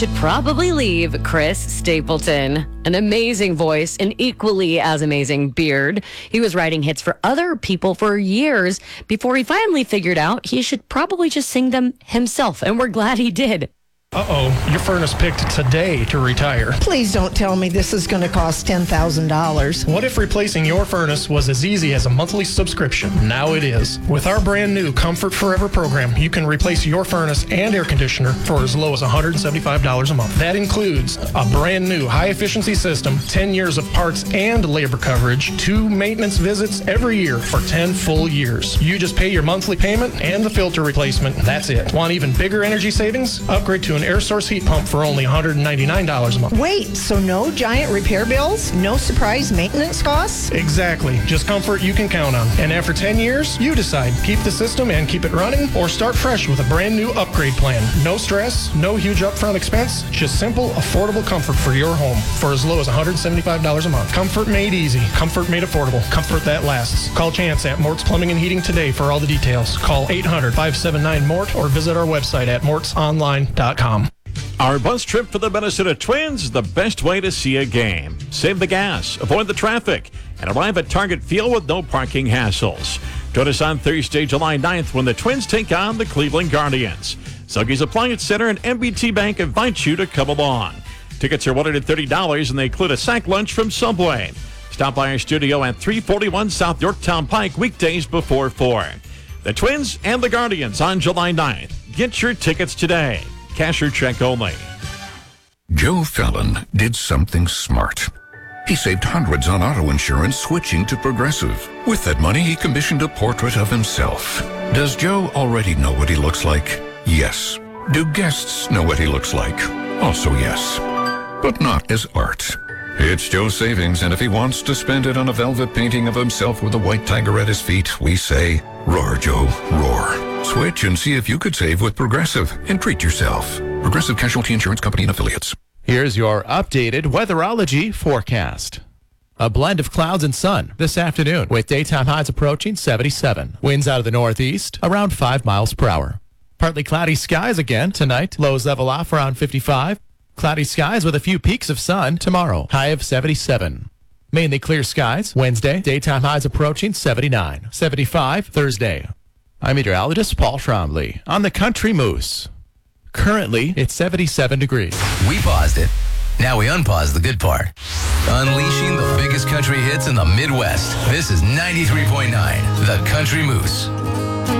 should probably leave Chris Stapleton. An amazing voice, an equally as amazing beard. He was writing hits for other people for years before he finally figured out he should probably just sing them himself, and we're glad he did. Uh-oh, your furnace picked today to retire. Please don't tell me this is going to cost $10,000. What if replacing your furnace was as easy as a monthly subscription? Now it is. With our brand new Comfort Forever program, you can replace your furnace and air conditioner for as low as $175 a month. That includes a brand new high-efficiency system, 10 years of parts and labor coverage, 2 maintenance visits every year for 10 full years. You just pay your monthly payment and the filter replacement. That's it. Want even bigger energy savings? Upgrade to an air source heat pump for only $199 a month. Wait, so no giant repair bills? No surprise maintenance costs? Exactly. Just comfort you can count on. And after 10 years, you decide. Keep the system and keep it running, or start fresh with a brand new upgrade plan. No stress, no huge upfront expense, just simple, affordable comfort for your home for as low as $175 a month. Comfort made easy. Comfort made affordable. Comfort that lasts. Call Chance at Mort's Plumbing and Heating today for all the details. Call 800-579-MORT or visit our website at mortsonline.com. Our bus trip for the Minnesota Twins is the best way to see a game. Save the gas, avoid the traffic, and arrive at Target Field with no parking hassles. Join us on Thursday, July 9th when the Twins take on the Cleveland Guardians. Zuggy's Appliance Center and MBT Bank invite you to come along. Tickets are $130 and they include a sack lunch from Subway. Stop by our studio at 341 South Yorktown Pike weekdays before 4. The Twins and the Guardians on July 9th. Get your tickets today. Cash or check only. Joe Fallon did something smart. He saved hundreds on auto insurance switching to Progressive. With that money, he commissioned a portrait of himself. Does Joe already know what he looks like? Yes. Do guests know what he looks like? Also yes. But not as art. It's Joe's savings, and if he wants to spend it on a velvet painting of himself with a white tiger at his feet, we say, roar, Joe, roar. Switch and see if you could save with Progressive and treat yourself. Progressive Casualty Insurance Company and Affiliates. Here's your updated weatherology forecast. A blend of clouds and sun this afternoon with daytime highs approaching 77. Winds out of the northeast around 5 miles per hour. Partly cloudy skies again tonight. Lows level off around 55. Cloudy skies with a few peaks of sun tomorrow. High of 77. Mainly clear skies Wednesday. Daytime highs approaching 79. 75 Thursday. I'm meteorologist Paul Trombley on the Country Moose. Currently, it's 77 degrees. We paused it. Now we unpause the good part. Unleashing the biggest country hits in the Midwest. This is 93.9, The Country Moose.